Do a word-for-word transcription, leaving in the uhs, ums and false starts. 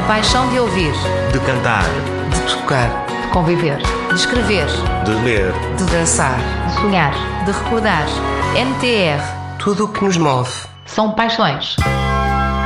A paixão de ouvir, de cantar, de tocar, de conviver, de escrever, de ler, de dançar, de sonhar, de recordar. N T R. tudo o que nos move. São paixões.